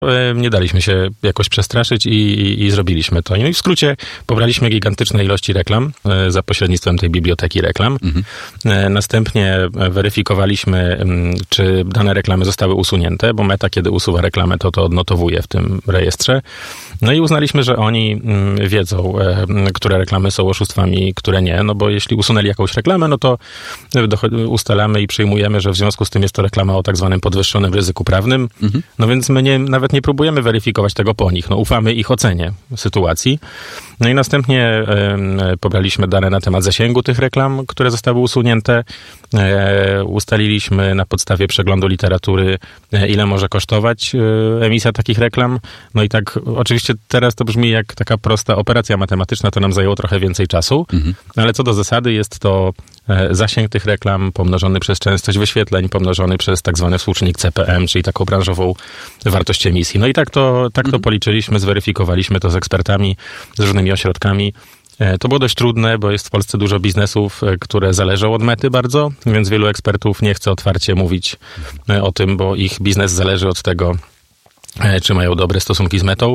Nie daliśmy się jakoś przestraszyć i zrobiliśmy to. No i w skrócie pobraliśmy gigantyczne ilości reklam za pośrednictwem tej biblioteki reklam. Następnie weryfikowaliśmy, czy dane reklamy zostały usunięte, bo Meta, kiedy usuwa reklamę, to odnotowuje w tym rejestrze. No i uznaliśmy, że oni wiedzą, które reklamy są oszustwami, które nie, no bo jeśli usunęli jakąś reklamę, no to ustalamy i przyjmujemy, że w związku z tym jest to reklama o tak zwanym podwyższonym ryzyku prawnym. No więc my nawet nie próbujemy weryfikować tego po nich. No ufamy ich ocenie sytuacji. No i następnie pobraliśmy dane na temat zasięgu tych reklam, które zostały usunięte. Ustaliliśmy na podstawie przeglądu literatury, ile może kosztować emisja takich reklam. No i tak oczywiście teraz to brzmi jak taka prosta operacja matematyczna, to nam zajęło trochę więcej czasu, ale co do zasady jest to zasięg tych reklam pomnożony przez częstość wyświetleń, pomnożony przez tak zwany współczynnik CPM, czyli taką branżową wartość emisji. No i tak to policzyliśmy, zweryfikowaliśmy to z ekspertami, z różnymi ośrodkami. To było dość trudne, bo jest w Polsce dużo biznesów, które zależą od Mety bardzo, więc wielu ekspertów nie chce otwarcie mówić o tym, bo ich biznes zależy od tego, czy mają dobre stosunki z Metą.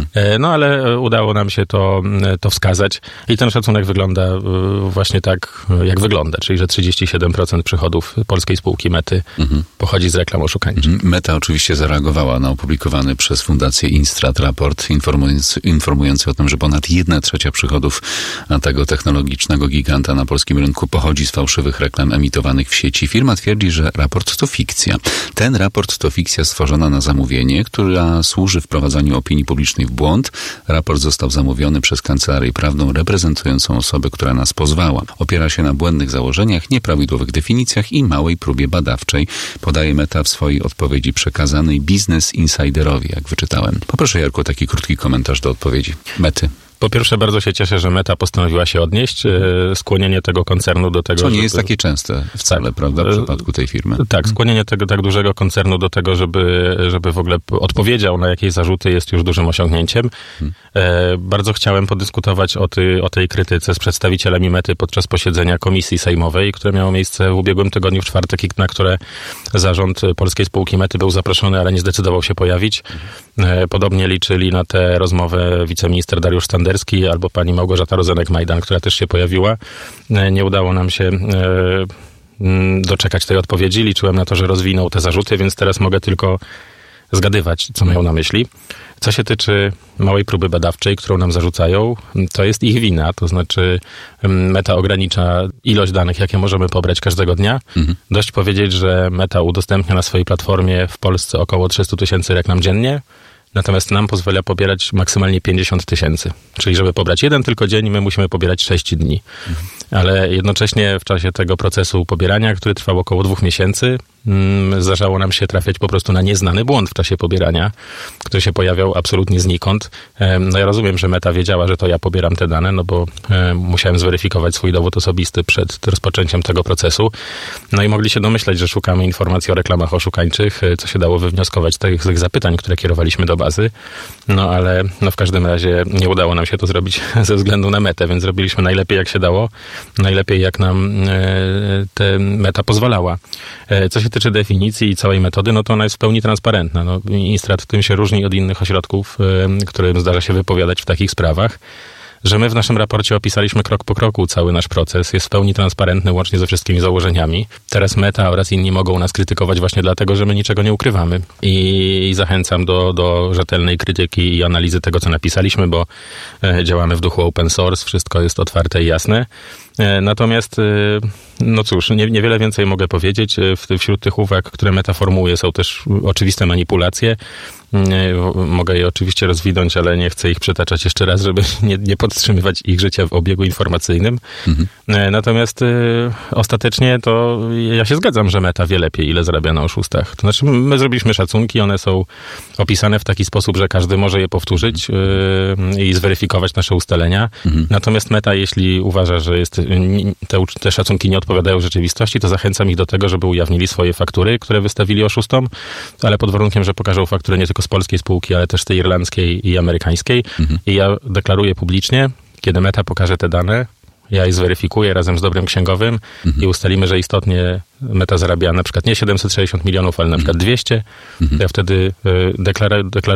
No ale udało nam się to wskazać i ten szacunek wygląda właśnie tak, jak wygląda, czyli że 37% przychodów polskiej spółki Mety pochodzi z reklam oszukańczych. Meta oczywiście zareagowała na opublikowany przez Fundację Instrat raport informujący o tym, że ponad 1/3 przychodów tego technologicznego giganta na polskim rynku pochodzi z fałszywych reklam emitowanych w sieci. Firma twierdzi, że raport to fikcja. Ten raport to fikcja stworzona na zamówienie, która służy wprowadzaniu opinii publicznej w błąd. Raport został zamówiony przez kancelarię prawną reprezentującą osobę, która nas pozwała. Opiera się na błędnych założeniach, nieprawidłowych definicjach i małej próbie badawczej, podaje Meta w swojej odpowiedzi przekazanej Business Insiderowi, jak wyczytałem. Poproszę, Jarku, o taki krótki komentarz do odpowiedzi Mety. Po pierwsze, bardzo się cieszę, że Meta postanowiła się odnieść. Skłonienie tego koncernu do tego, co nie jest takie częste wcale, prawda, w przypadku tej firmy. Tak, skłonienie tego tak dużego koncernu do tego, żeby w ogóle odpowiedział na jakieś zarzuty, jest już dużym osiągnięciem. Bardzo chciałem podyskutować o tej krytyce z przedstawicielami Mety podczas posiedzenia komisji sejmowej, które miało miejsce w ubiegłym tygodniu w czwartek i na które zarząd polskiej spółki Mety był zaproszony, ale nie zdecydował się pojawić. Podobnie liczyli na tę rozmowę wiceminister Dariusz Standerski albo pani Małgorzata Rozenek-Majdan, która też się pojawiła. Nie udało nam się doczekać tej odpowiedzi. Liczyłem na to, że rozwiną te zarzuty, więc teraz mogę tylko zgadywać, co mają na myśli. Co się tyczy małej próby badawczej, którą nam zarzucają, to jest ich wina. To znaczy Meta ogranicza ilość danych, jakie możemy pobrać każdego dnia. Dość powiedzieć, że Meta udostępnia na swojej platformie w Polsce około 300 000 reklam dziennie. Natomiast nam pozwala pobierać maksymalnie 50 000. Czyli żeby pobrać jeden tylko dzień, my musimy pobierać 6 dni. Ale jednocześnie w czasie tego procesu pobierania, który trwał około 2 miesięcy, zdarzało nam się trafiać po prostu na nieznany błąd w czasie pobierania, który się pojawiał absolutnie znikąd. No ja rozumiem, że Meta wiedziała, że to ja pobieram te dane, no bo musiałem zweryfikować swój dowód osobisty przed rozpoczęciem tego procesu. No i mogli się domyśleć, że szukamy informacji o reklamach oszukańczych, co się dało wywnioskować z tych zapytań, które kierowaliśmy do bazy. No ale w każdym razie nie udało nam się to zrobić ze względu na Metę, więc zrobiliśmy najlepiej jak się dało, najlepiej jak nam Meta pozwalała. Co się tyczy definicji i całej metody, no to ona jest w pełni transparentna. No, Instrat tym się różni od innych ośrodków, którym zdarza się wypowiadać w takich sprawach, że my w naszym raporcie opisaliśmy krok po kroku cały nasz proces. Jest w pełni transparentny, łącznie ze wszystkimi założeniami. Teraz Meta oraz inni mogą nas krytykować właśnie dlatego, że my niczego nie ukrywamy. I zachęcam do rzetelnej krytyki i analizy tego, co napisaliśmy, bo działamy w duchu open source, wszystko jest otwarte i jasne. Natomiast, no cóż, niewiele więcej mogę powiedzieć. Wśród tych uwag, które Meta formułuje, są też oczywiste manipulacje. Mogę je oczywiście rozwinąć, ale nie chcę ich przytaczać jeszcze raz, żeby nie podtrzymywać ich życia w obiegu informacyjnym. Natomiast ostatecznie to ja się zgadzam, że Meta wie lepiej, ile zarabia na oszustach. To znaczy, my zrobiliśmy szacunki, one są opisane w taki sposób, że każdy może je powtórzyć i zweryfikować nasze ustalenia. Natomiast Meta, jeśli uważa, że te szacunki nie odpowiadają rzeczywistości, to zachęcam ich do tego, żeby ujawnili swoje faktury, które wystawili oszustom, ale pod warunkiem, że pokażą fakturę nie tylko z polskiej spółki, ale też z tej irlandzkiej i amerykańskiej. I ja deklaruję publicznie, kiedy Meta pokaże te dane, ja je zweryfikuję razem z dobrym księgowym i ustalimy, że istotnie Meta zarabia na przykład nie 760 milionów, ale na przykład 200. Ja wtedy deklaruję